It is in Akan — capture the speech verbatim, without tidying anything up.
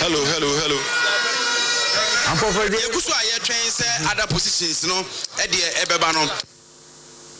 hello hello hello I'm for the ekuso aye twen say other positions no e de e beba no